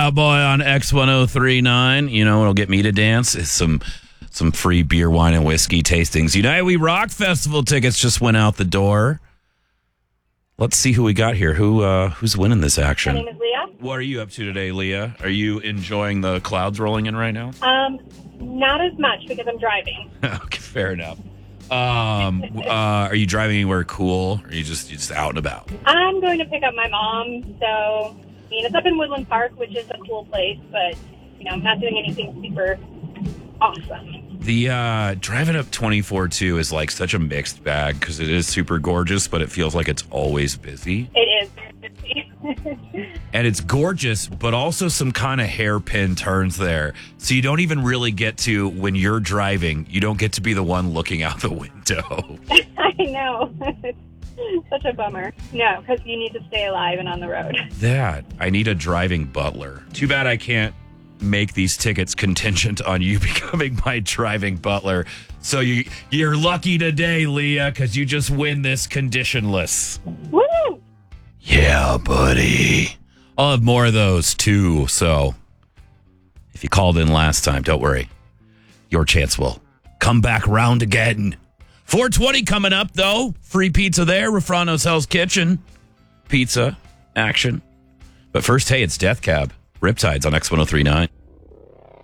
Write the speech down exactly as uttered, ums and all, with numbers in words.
Out Boy on X ten thirty-nine. You know what'll get me to dance is some some free beer, wine, and whiskey tastings. United We Rock Festival tickets just went out the door. Let's see who we got here. Who uh, who's winning this action? My name is Leah. What are you up to today, Leah? Are you enjoying the clouds rolling in right now? Um, not as much because I'm driving. Okay, fair enough. Um, uh, are you driving anywhere cool? Or are you just you just out and about? I'm going to pick up my mom, so I mean it's up in Woodland Park, which is a cool place, but you know I'm not doing anything super awesome. The uh, driving up twenty-four two is like such a mixed bag because it is super gorgeous, but it feels like it's always busy. It is. And it's gorgeous, but also some kind of hairpin turns there. So you don't even really get to, when you're driving, you don't get to be the one looking out the window. I know. It's such a bummer. No, because you need to stay alive and on the road. That, I need a driving butler. Too bad I can't make these tickets contingent on you becoming my driving butler. So you, you're lucky today, Leah, because you just win this conditionless. Woo! Yeah, buddy. I'll have more of those, too. So if you called in last time, don't worry. Your chance will come back round again. four twenty coming up, though. Free pizza there. Rafrano's Hell's Kitchen. Pizza action. But first, hey, it's Death Cab. Riptides on X ten thirty-nine.